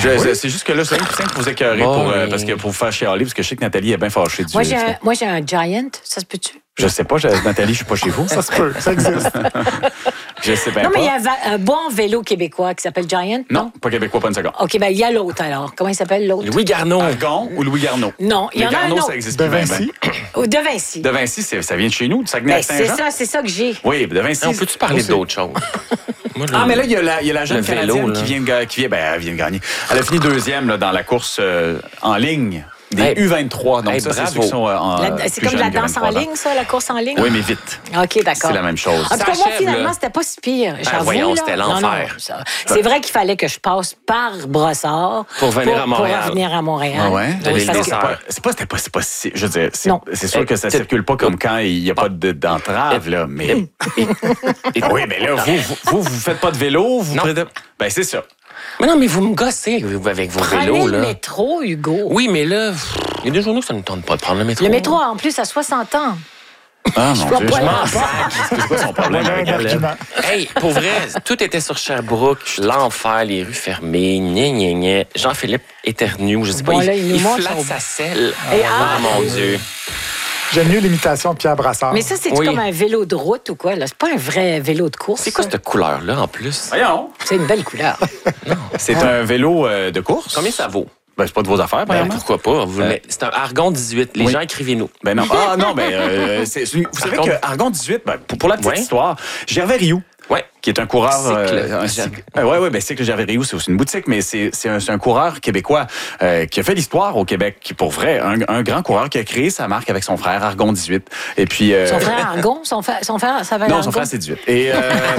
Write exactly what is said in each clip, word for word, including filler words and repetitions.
Je, oui. C'est juste que là, c'est un poussin pour vous écœurer bon, pour, euh, parce que pour vous faire chialer, parce que je sais que Nathalie est bien fâchée du Moi, j'ai un, moi, j'ai un Giant. Ça se peut-tu? Je sais pas, Nathalie, je suis pas chez vous. Ça se peut, ça existe. Je sais bien non, pas. mais il y a un, un bon vélo québécois qui s'appelle Giant, non? Non, pas québécois, pas une seconde. OK, bien, il y a l'autre, alors. Comment il s'appelle, l'autre? Louis Garneau. Argon ou Louis Garneau? Non, il y en a Garneau, un autre. ça existe De plus. Vinci? Ben, de Vinci. De Vinci, ça vient de chez nous, de Ben, Saguenay-Saint-Jean? c'est ça, c'est ça que j'ai. Oui, de Vinci. On peut-tu parler d'autre chose? Moi, ah, mais là, il y a la, il y a la jeune vélo, Canadienne là. qui vient, de, qui vient, ben, elle vient de gagner. Elle a fini deuxième là, dans la course euh, en ligne des hey, U vingt-trois. Donc, hey, ça, bravo. c'est ceux qui sont euh, en. La, c'est comme la danse en ligne, ça, la course en ligne? Oui, mais vite. OK, d'accord. C'est la même chose. En tout cas, Ça moi, achève, finalement, là. c'était pas si pire. Ben, J'avoue, voyons, là. c'était Non, l'enfer. non, ça- c'est vrai qu'il fallait que je passe par Brossard Pour venir à Montréal. Pour revenir à Montréal. Ah ouais? Oui, l'île parce des que- Sœurs. C'est pas, c'était pas, c'est pas si. Je veux dire, c'est, Non. c'est sûr que ça Eh, circule pas comme quand il n'y a pas de- d'entrave, là. Mais. Oui, mais là, vous, vous, vous, vous faites pas de vélo, vous Non. prenez- Ben, c'est ça. Mais non, mais vous me gossez vous, avec vos Prenez vélos, le là. métro, Hugo. Oui, mais là, pff, il y a des journaux que ça ne tente pas de prendre le métro. Le métro, en plus, à soixante ans. Ah, Je mon vois Dieu, pas je la- m'en sac. C'est quoi son problème avec Un elle? argument. Hey, pour vrai, tout était sur Sherbrooke, l'enfer, les rues fermées, gna gna gna. Jean-Philippe éternue, ou je sais pas, Bon, il, là, il nous il montre flatte son- sa selle. Et ah, ah! mon Dieu. J'aime mieux l'imitation de Pierre Brassard. Mais ça, c'est Oui. comme un vélo de route ou quoi? Là? C'est pas un vrai vélo de course. C'est quoi ça? cette couleur-là, en plus? Voyons. C'est une belle couleur. C'est un vélo euh, de course. Combien ça vaut? Ben, c'est pas de vos affaires, Ben, premièrement. pourquoi pas? Vous le Euh, mettez- C'est un Argon dix-huit. Les oui. gens, écrivez-nous. Ben non. Ah non, ben euh, c'est- vous savez Argon- que Argon dix-huit, ben, pour, pour la petite Ouais. histoire, Gervais Rioux, Ouais. qui est un coureur. Cycle. euh, un cycle. Euh, ouais, ouais, ben Cycle Gervais Rioux, c'est aussi une boutique, mais c'est c'est un, c'est un coureur québécois euh, qui a fait l'histoire au Québec, qui pour vrai, un, un grand coureur qui a créé sa marque avec son frère Argon dix-huit. Et puis. euh, Son frère Argon, son frère, son frère, ça va Non, son frère, c'est dix-huit. Et, euh,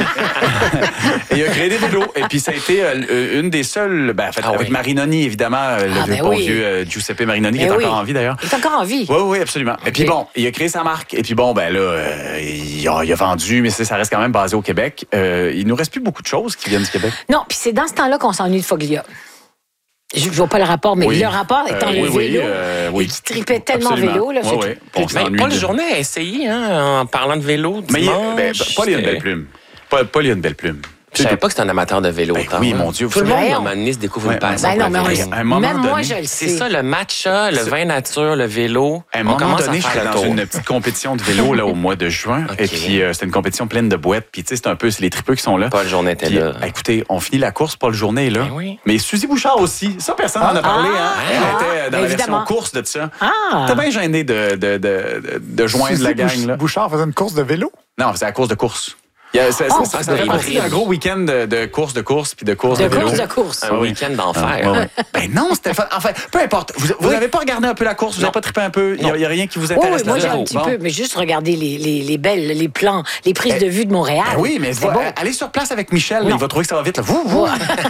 et il a créé des vélos. Et puis, ça a été euh, une des seules, ben, en fait, Ah avec oui. Marinoni, évidemment, euh, le Ah, vieux, ben bon oui. vieux euh, Giuseppe Marinoni, qui Ben est oui. encore en vie d'ailleurs. Il est encore en vie. Oui, oui, absolument. Et puis bon, il a créé sa marque. Et puis bon, ben là, euh, il, a, il a vendu, mais ça reste quand même basé au Québec. Euh, il nous reste plus beaucoup de choses qui viennent du Québec. Non, puis c'est dans ce temps-là qu'on s'ennuie de Foglia. Je ne vois pas le rapport, mais Oui. le rapport étant Euh, le oui, oui, vélo, euh, oui. et qui tripait tellement Absolument. vélo. Là, Oui, j'ai- oui. On j'ai- Mais s'ennuie Paul de- Journet a essayé, hein, en parlant de vélo. Mais il, dimanche. ben, Paul, il a une belle plume. Paul, Paul, il a une belle plume. Je savais pas que c'était un amateur de vélo. Ben tant, oui, hein. mon Dieu, Tout le vous monde, savez, à un on- moment donné, se découvre Ouais, une passion. Ben non, mais pour on le le- vélo. à un moment même moi, donné, je le C'est sais. ça, le matcha, le C'est- vin nature, le vélo. À un on moment commence donné, à j'étais faire le dans tour. une petite compétition de vélo là, au mois de juin. OK. Et puis, euh, c'était une compétition pleine de boîtes. Puis, tu sais, c'est un peu, c'est les tripeux qui sont là. Paul Journet était Puis, là. euh, écoutez, on finit la course, Paul Journet est là. Ben oui. Mais Suzy Bouchard aussi. Ça, personne n'en a parlé. Ah, hein? Elle ah, était dans la évidemment. version course de ça. Ah! T'es bien gêné de, de, de, de, de joindre Suzy la gang. Bouch- Là. Bouchard faisait une course de vélo. Non, c'est à cause de course. Il y a, ça, Oh, ça, ça, ça, fait c'est partie hybride. d'un gros week-end de, de course de course puis de course de, De vélo. course de course. Un Ah oui. week-end Ah, d'enfer. ouais, ouais. Ben non, c'était fa- enfin, peu importe. Vous vous Oui. n'avez pas regardé un peu la course, vous Non. n'avez pas trippé un peu. Il n'y a, rien qui vous Oh, oui, intéresse moi, j'ai là-dedans? un petit Bon. peu, mais juste regarder les, les, les belles, les plans, les prises de vue de Montréal. Ben oui, mais c'est va- bon. allez sur place avec Michel, là, Non. il va trouver que ça va vite. Là. Vous, vous.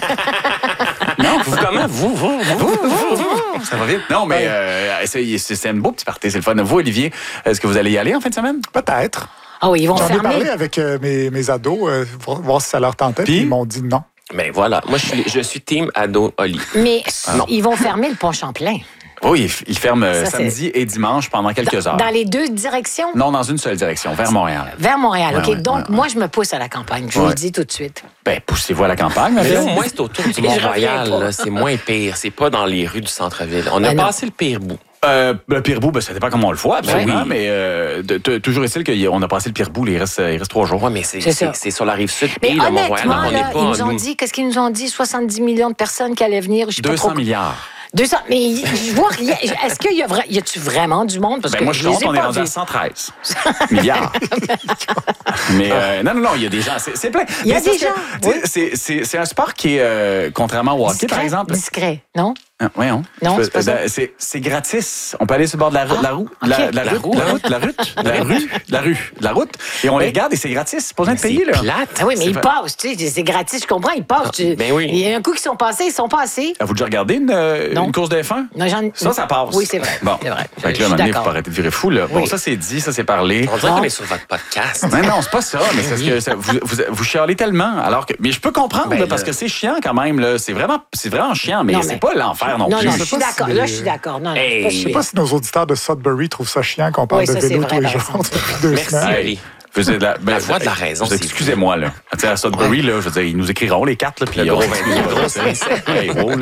Non, vous comment? Vous, vous, vous. Ça va vite. Non, mais euh, c'est, c'est, c'est un beau petit party, c'est le fun. Vous, Olivier, est-ce que vous allez y aller en fin de semaine? Peut-être. Ah oui, ils vont J'en ai fermer. parlé avec euh, mes, mes ados, euh, voir, voir si ça leur tentait, Puis? puis ils m'ont dit non. Mais voilà, moi, je suis, je suis team ado Oli. Mais non. ils vont fermer le pont Champlain. Oui, il, il ferme euh, Ça, c'est- samedi et dimanche pendant quelques heures. Dans les deux directions? Non, dans une seule direction, vers Montréal. Vers Montréal. Ouais, OK. ouais, Donc, ouais, ouais. moi, je me pousse à la campagne. Je vous Ouais. le dis tout de suite. Ben, poussez-vous à la campagne, ma Mais là, belle. au moins, c'est autour du Je reviens Mont-Royal. pas. là. C'est moins pire. C'est pas dans les rues du centre-ville. On a Ben non. passé le pire bout. Euh, le pire bout, ben, ça dépend comment on le voit, absolument, Oui. mais euh, de- de- toujours est-il qu'on a passé le pire bout, il reste, il reste trois jours. Ouais, mais c'est, C'est c'est, ça. c'est sur la rive sud Mais et le Mont-Royal. honnêtement, On là, n'est pas ils nous ont nous. dit, qu'est-ce qu'ils nous ont dit? soixante-dix millions de personnes qui allaient venir. Je sais pas deux cents trop. milliards. deux cents. Mais je vois rien. Est-ce qu'il y a, vra- y a-tu vraiment du monde? Parce Ben que moi, je je les compte, ai on est pas rendu à vus. cent treize milliards. Mais euh, non, non, non, il y a des gens, c'est, c'est plein. Il y a Mais c'est des parce gens, que, tu sais, c'est, c'est, c'est un sport qui est, euh, contrairement au hockey, Discret, par exemple... Discret, non? Ah, voyons. Non, Tu c'est pas peux- ça. ben, C'est, c'est gratis. On peut aller sur le bord de la, rue, Ah, la roue, ok. la, la, La route, roue, la hein? route, la route, la rue, la rue, la route. Et on les regarde et c'est gratis. C'est pas besoin de C'est payer, là. plate. Ah oui, mais C'est ils pas- passent, tu sais, c'est gratis, je comprends, ils passent. tu- ben oui. Il y a un coup qui sont passés, ils sont passés. Avez-vous déjà regardé une, euh, Non. une course de F un? Non, j'en- Ça, ça passe. Oui, c'est vrai. Bon. C'est vrai. Fait que Je là, suis à un moment donné, il faut d'accord. pas arrêter de virer fou, là. Bon, Oui. ça, c'est dit, ça, c'est parlé. On dirait Non. qu'on est sur votre podcast. Non, non, c'est pas ça, mais c'est parce que ça- vous, vous, vous chialez tellement. Alors que, mais je peux comprendre, Ben là, parce là. que c'est chiant quand même. Là. C'est, vraiment, c'est vraiment chiant, mais, Non, c'est mais- pas l'enfer non, Non, plus. non, sais je suis pas si d'accord. les- Là, je suis d'accord. Non, non, Hey, c'est pas Je sais chier. pas si nos auditeurs de Sudbury trouvent ça chiant qu'on parle Oui, de ça, c'est vélo vrai, tous les par jours exemple. depuis deux Merci, semaines. Oli. Vous êtes la, ben, La voix de la raison, vous- c'est Excusez-moi, là. Tu sais, à Sudbury, là, je veux dire, ils nous écriront les quatre, là, puis Le on gros s'excusera, vingt-deux, là, tu sais. Hey, wow, là.